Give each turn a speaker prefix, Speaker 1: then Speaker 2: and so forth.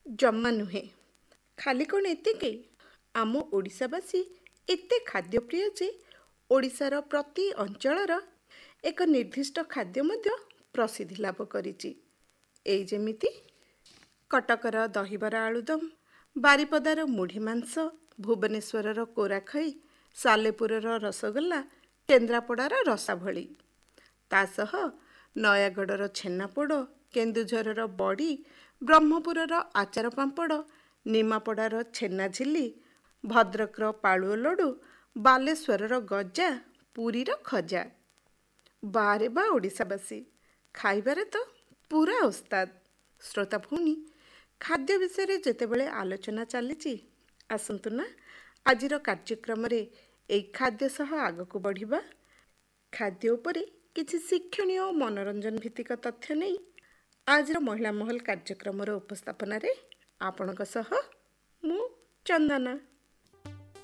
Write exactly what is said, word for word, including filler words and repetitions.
Speaker 1: ଜମା ନୁହେଁ। ଖାଲି କ'ଣ ଏତିକି, ଆମ ଓଡ଼ିଶାବାସୀ ଏତେ ଖାଦ୍ୟପ୍ରିୟ ଯେ ଓଡ଼ିଶାର ପ୍ରତି ଅଞ୍ଚଳର ଏକ ନିର୍ଦ୍ଦିଷ୍ଟ ଖାଦ୍ୟ ମଧ୍ୟ ପ୍ରସିଦ୍ଧି ଲାଭ କରିଛି। ଏଇ ଯେମିତି କଟକର ଦହିବରା ଆଳୁଦମ, ବାରିପଦାର ମୁଢ଼ି ମାଂସ, ଭୁବନେଶ୍ୱରର କୋରାଖଇ, ସାଲେପୁରର ରସଗୋଲା, କେନ୍ଦ୍ରାପଡ଼ାର ରସାବଳି। ତା ସହ ନୟାଗଡ଼ର ଛେନାପୋଡ଼, କେନ୍ଦୁଝରର ବଡ଼ି, ବ୍ରହ୍ମପୁରର ଆଚାର ପାମ୍ପଡ଼, ନିମାପଡ଼ାର ଛେନାଝିଲ୍ଲି, ଭଦ୍ରକର ପାଳୁଅ ଲଡ଼ୁ, ବାଲେଶ୍ୱରର ଗଜା, ପୁରୀର ଖଜା। ବାରେ ବା ଓଡ଼ିଶାବାସୀ, ଖାଇବାରେ ତ ପୁରା ଓସ୍ତାଦ। ଶ୍ରୋତା ଭଉଣୀ, ଖାଦ୍ୟ ବିଷୟରେ ଯେତେବେଳେ ଆଲୋଚନା ଚାଲିଛି, ଆସନ୍ତୁ ନା ଆଜିର କାର୍ଯ୍ୟକ୍ରମରେ ଏଇ ଖାଦ୍ୟ ସହ ଆଗକୁ ବଢ଼ିବା। ଖାଦ୍ୟ ଉପରେ କିଛି ଶିକ୍ଷଣୀୟ ଓ ମନୋରଞ୍ଜନ ଭିତ୍ତିକ ତଥ୍ୟ ନେଇ ଆଜିର ମହିଳା ମହଲ କାର୍ଯ୍ୟକ୍ରମର ଉପସ୍ଥାପନାରେ ଆପଣଙ୍କ ସହ ମୁଁ ଚନ୍ଦନା।